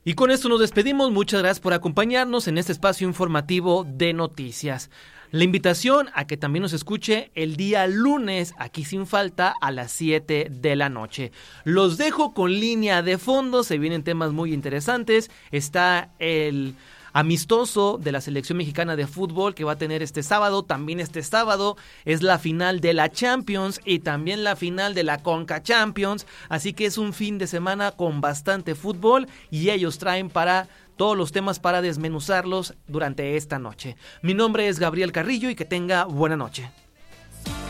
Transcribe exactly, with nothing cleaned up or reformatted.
Y con esto nos despedimos. Muchas gracias por acompañarnos en este espacio informativo de noticias. La invitación a que también nos escuche el día lunes, aquí sin falta, a las siete de la noche. Los dejo con línea de fondo, se vienen temas muy interesantes. Está el amistoso de la selección mexicana de fútbol que va a tener este sábado. También este sábado es la final de la Champions y también la final de la Conca Champions. Así que es un fin de semana con bastante fútbol y ellos traen para todos los temas para desmenuzarlos durante esta noche. Mi nombre es Gabriel Carrillo y que tenga buena noche.